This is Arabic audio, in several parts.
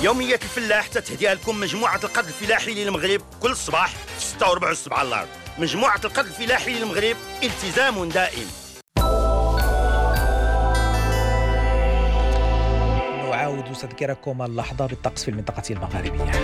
يومية الفلاح تتهديها لكم مجموعة القرض الفلاحي للمغرب كل صباح في 6:15 الصباح على الأرض. مجموعة القرض الفلاحي للمغرب، التزام دائم. نعاود تذكيركم اللحظة بالطقس في المنطقة المغاربية.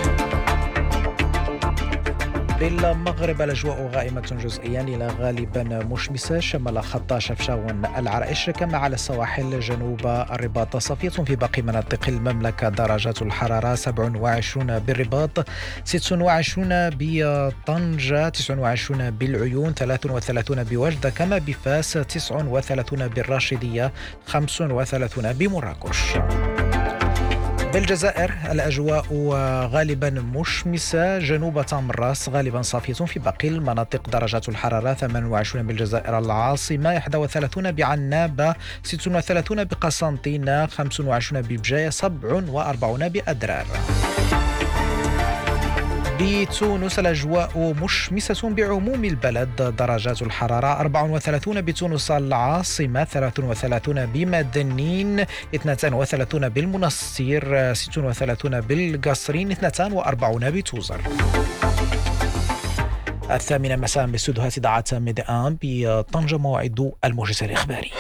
بالمغرب الأجواء غائمة جزئيا إلى غالبا مشمسة شمال خط شفشاون العرائش، كما على السواحل جنوب الرباط صافية. في باقي مناطق المملكة درجات الحرارة 27 بالرباط، 26 بطنجة، 29 بالعيون، 33 بوجدة، كما بفاس 39 بالراشدية، 35 بمراكش. بالجزائر الأجواء غالبا مشمسة، جنوب تامراس غالبا صافية. في باقي المناطق درجات الحرارة 28 بالجزائر العاصمة، 31 بعنابة، 36 بقسنطينة، 25 ببجاية، 47 بأدرار. بتونس الأجواء مشمسة بعموم البلد، درجات الحرارة 34 بتونس العاصمة، 33 بمدنين، 32 بالمنصير، 36 بالقصرين، 42 بتوزر. 8 مساء باستديوهات إذاعة ميدان بطنجة، موعد الموجز الإخباري.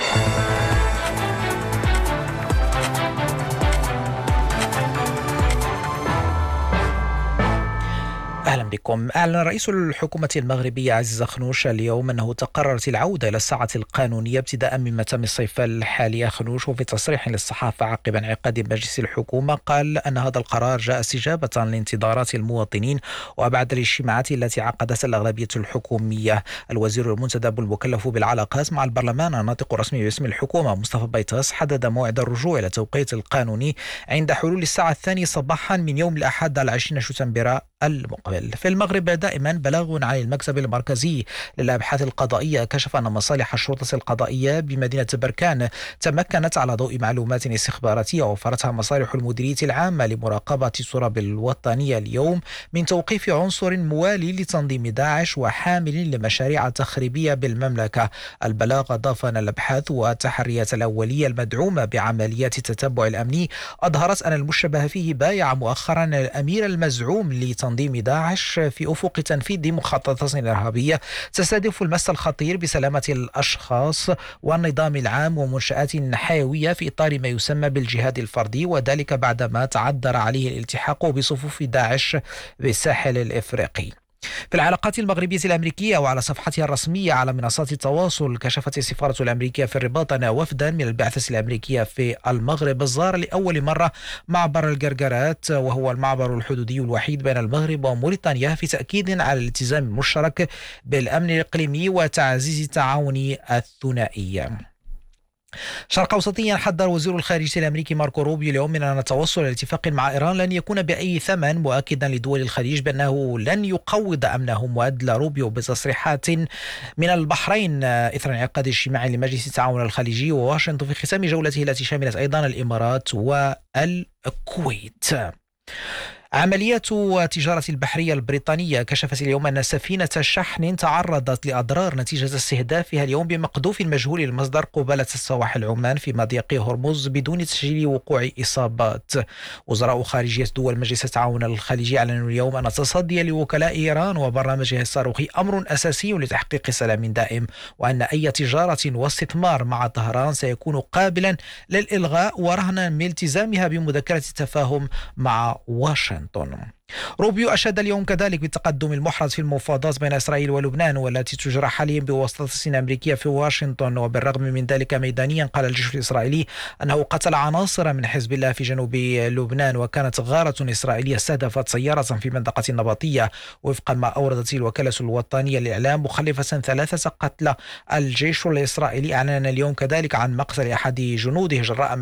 أهلا بكم. أعلن رئيس الحكومة المغربية عزيز خنوش اليوم أنه تقررت العودة إلى الساعة القانونية ابتداء من متى الصيف الحالي. خنوش وفي تصريح للصحافة عقب انعقاد مجلس الحكومة قال أن هذا القرار جاء استجابة لانتظارات المواطنين وبعد الاجتماعات التي عقدتها الأغلبية الحكومية. الوزير المنتدب المكلف بالعلاقات مع البرلمان الناطق الرسمي باسم الحكومة مصطفى بيطاس حدد موعد الرجوع إلى التوقيت القانوني عند حلول الساعة 2 صباحا من يوم الأحد 20 شتنبر المقبل. في المغرب دائما بلاغ عن المكتب المركزي للأبحاث القضائية كشف أن مصالح الشرطة القضائية بمدينة بركان تمكنت على ضوء معلومات استخباراتية وفرتها مصالح المديرية العامة لمراقبة التراب الوطنية اليوم من توقيف عنصر موالي لتنظيم داعش وحامل لمشاريع تخريبية بالمملكة. البلاغ أضاف أن الأبحاث والتحريات الأولية المدعومة بعمليات التتبع الأمني أظهرت أن المشتبه فيه بايع مؤخرا الأمير المزعوم لتنظيم داعش في أفق تنفيذ مخططات إرهابية تستهدف المس الخطير بسلامة الأشخاص والنظام العام ومنشآت حيوية في إطار ما يسمى بالجهاد الفردي، وذلك بعدما تعذر عليه الالتحاق بصفوف داعش بالساحل الإفريقي. في العلاقات المغربية الأمريكية وعلى صفحتها الرسمية على منصات التواصل، كشفت السفارة الأمريكية في الرباط أن وفدا من البعثة الأمريكية في المغرب زار لأول مرة معبر القرقرات، وهو المعبر الحدودي الوحيد بين المغرب وموريتانيا، في تأكيد على الالتزام المشترك بالأمن الإقليمي وتعزيز التعاون الثنائي. شرق أوسطيا حذر وزير الخارجية الأمريكي ماركو روبيو اليوم من أن التوصل إلى اتفاق مع إيران لن يكون بأي ثمن، مؤكدا لدول الخليج بأنه لن يقوض أمنهم. وأدلى روبيو بتصريحات من البحرين إثر انعقاد اجتماع لمجلس التعاون الخليجي وواشنطن في ختام جولته التي شملت أيضا الإمارات والكويت. عمليات التجارة البحرية البريطانية كشفت اليوم أن سفينة شحن تعرضت لأضرار نتيجة استهدافها اليوم بمقذوف مجهول المصدر قبالة سواحل عمان في مضيق هرمز بدون تسجيل وقوع إصابات. وزراء خارجية دول مجلس التعاون الخليجي أعلنوا اليوم أن التصدي لوكلاء إيران وبرنامجها الصاروخي أمر أساسي لتحقيق سلام دائم، وأن أي تجارة واستثمار مع طهران سيكون قابلا للإلغاء ورهنا من التزامها بمذكرة التفاهم مع واشنطن. روبيو أشاد اليوم كذلك بالتقدم المحرز في المفاوضات بين إسرائيل ولبنان والتي تجرى حاليا بواسطة أمريكية في واشنطن. وبالرغم من ذلك ميدانيا قال الجيش الإسرائيلي أنه قتل عناصر من حزب الله في جنوب لبنان، وكانت غارة إسرائيلية استهدفت سيارة في منطقة النبطية وفقا ما أوردت الوكالة الوطنية للإعلام، مخلفة 3 قتلى. الجيش الإسرائيلي أعلن اليوم كذلك عن مقتل أحد جنوده جراء